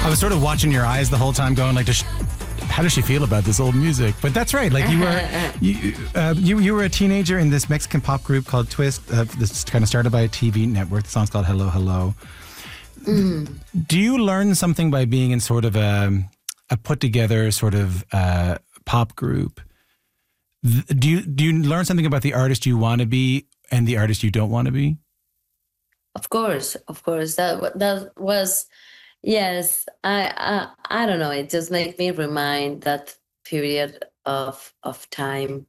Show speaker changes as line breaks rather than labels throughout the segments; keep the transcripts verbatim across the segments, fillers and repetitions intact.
I was sort of watching your eyes the whole time, going like, does she, how does she feel about this old music? But that's right. Like you were, you, uh, you you were a teenager in this Mexican pop group called Twist. Uh, this kind of started by a T V network. The song's called Hello, Hello. Mm. Do you learn something by being in sort of a, a put together sort of uh, pop group? Do you do you learn something about the artist you want to be and the artist you don't want to be?
Of course, of course. That that was, yes. I I, I don't know. It just makes me remind that period of of time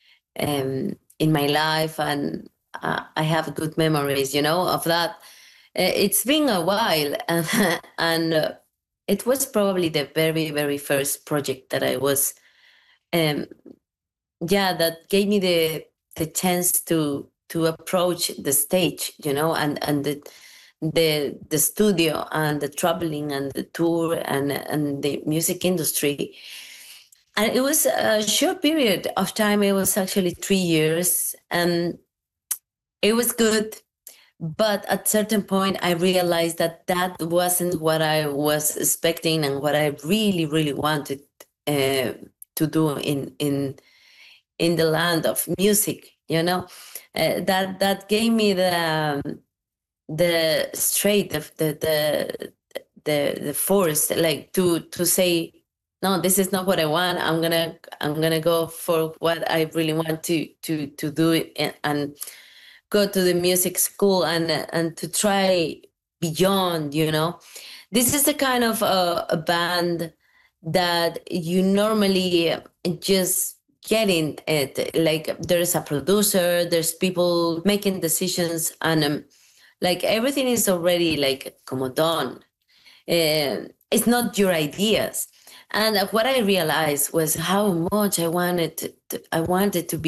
um, in my life, and uh, I have good memories, you know, of that. Uh, It's been a while, and and uh, it was probably the very very first project that I was, um, yeah, that gave me the the chance to to approach the stage, you know, and and the the the studio and the traveling and the tour and and the music industry. And it was a short period of time. It was actually three years, and it was good. But at certain point, I realized that that wasn't what I was expecting and what I really, really wanted uh, to do in in in the land of music. You know, uh, that that gave me the um, the straight of the the the the force, like to to say, no, this is not what I want. I'm gonna I'm gonna go for what I really want to to to do it, and, and go to the music school and and to try beyond. You know, this is the kind of uh, a band that you normally just get in it. Like there's a producer, there's people making decisions, and um, like everything is already like como done. Uh, it's not your ideas. And what I realized was how much I wanted to, to I wanted to